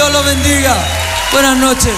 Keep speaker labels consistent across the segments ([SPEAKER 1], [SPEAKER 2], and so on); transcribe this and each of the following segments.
[SPEAKER 1] Dios los bendiga. Buenas noches.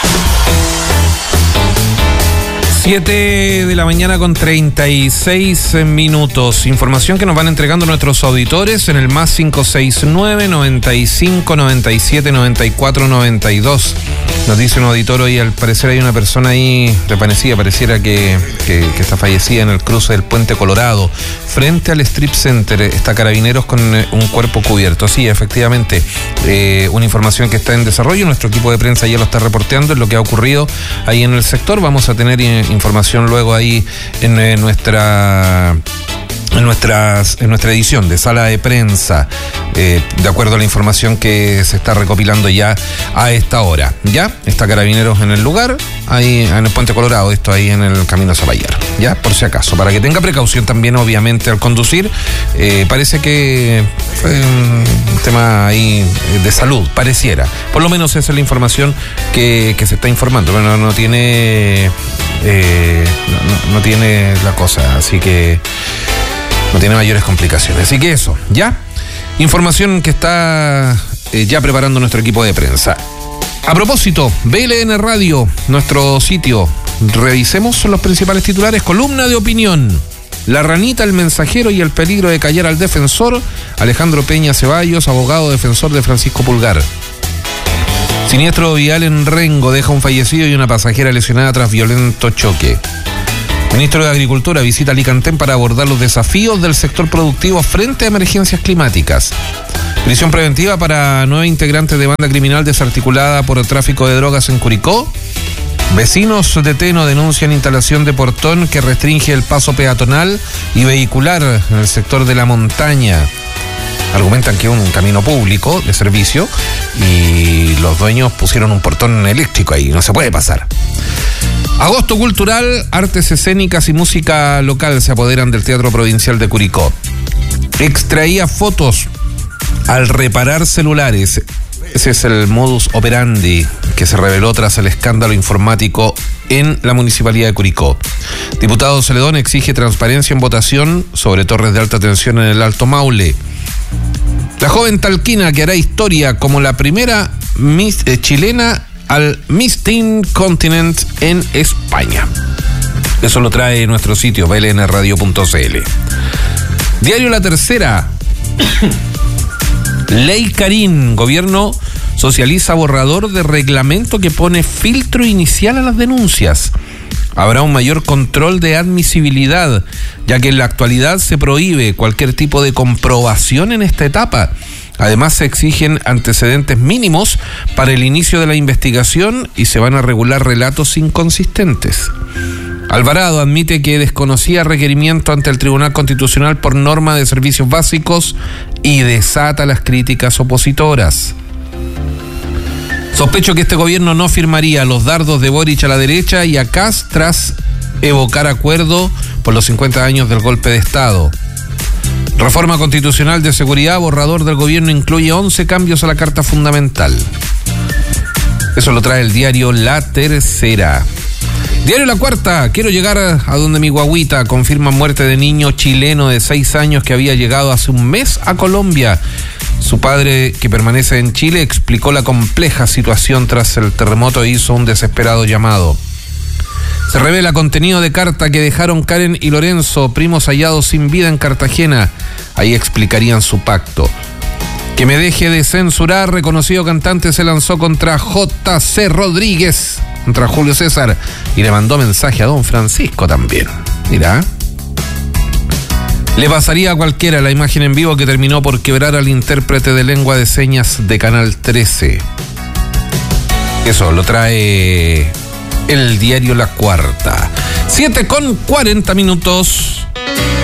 [SPEAKER 2] 7 de la mañana con 36 minutos. Información que nos van entregando nuestros auditores en el más 569 95 97 94 92. Nos dice un auditor hoy, al parecer hay una persona ahí desvanecida, pareciera que está fallecida en el cruce del Puente Colorado, frente al Strip Center. Está Carabineros con un cuerpo cubierto. Sí, efectivamente, una información que está en desarrollo. Nuestro equipo de prensa ya lo está reporteando en lo que ha ocurrido ahí en el sector. Vamos a tener información luego ahí en nuestra edición de sala de prensa, de acuerdo a la información que se está recopilando ya a esta hora. Ya está Carabineros en el lugar, ahí en el Puente Colorado, esto ahí en el camino a Zapallar, ya, por si acaso, para que tenga precaución también, obviamente, al conducir. Parece que fue un tema ahí de salud, pareciera, por lo menos esa es la información que se está informando, pero no tiene la cosa, así que no tiene mayores complicaciones. Así que eso, ya. Información que está ya preparando nuestro equipo de prensa. A propósito, BLN Radio, nuestro sitio. Revisemos los principales titulares. Columna de opinión. La ranita, el mensajero y el peligro de callar al defensor. Alejandro Peña Ceballos, abogado defensor de Francisco Pulgar. Siniestro vial en Rengo, deja un fallecido y una pasajera lesionada tras violento choque. Ministro de Agricultura visita Alicantén para abordar los desafíos del sector productivo frente a emergencias climáticas. Prisión preventiva para 9 integrantes de banda criminal desarticulada por el tráfico de drogas en Curicó. Vecinos de Teno denuncian instalación de portón que restringe el paso peatonal y vehicular en el sector de la montaña. Argumentan que es un camino público de servicio y los dueños pusieron un portón eléctrico ahí, no se puede pasar. Agosto cultural, artes escénicas y música local se apoderan del Teatro Provincial de Curicó. Extraía fotos al reparar celulares. Ese es el modus operandi que se reveló tras el escándalo informático en la Municipalidad de Curicó. Diputado Celedón exige transparencia en votación sobre torres de alta tensión en el Alto Maule. La joven talquina que hará historia como la primera Miss chilena al Miss Teen Continent en España. Eso lo trae nuestro sitio blnradio.cl. Diario La Tercera. Ley Karin. Gobierno socializa borrador de reglamento que pone filtro inicial a las denuncias. Habrá un mayor control de admisibilidad, ya que en la actualidad se prohíbe cualquier tipo de comprobación en esta etapa. Además, se exigen antecedentes mínimos para el inicio de la investigación y se van a regular relatos inconsistentes. Alvarado admite que desconocía requerimiento ante el Tribunal Constitucional por norma de servicios básicos y desata las críticas opositoras. Sospecho que este gobierno no firmaría los dardos de Boric a la derecha y a Kast tras evocar acuerdo por los 50 años del golpe de Estado. Reforma constitucional de seguridad, borrador del gobierno incluye 11 cambios a la Carta Fundamental. Eso lo trae el diario La Tercera. Diario La Cuarta, quiero llegar a donde mi guagüita. Confirma muerte de niño chileno de 6 años que había llegado hace un mes a Colombia. Su padre, que permanece en Chile, explicó la compleja situación tras el terremoto e hizo un desesperado llamado. Se revela contenido de carta que dejaron Karen y Lorenzo, primos hallados sin vida en Cartagena. Ahí explicarían su pacto. Que me deje de censurar, reconocido cantante se lanzó contra J.C. Rodríguez, contra Julio César, y le mandó mensaje a don Francisco también. Mira. Le pasaría a cualquiera la imagen en vivo que terminó por quebrar al intérprete de lengua de señas de Canal 13. Eso lo trae el diario La Cuarta. 7:40.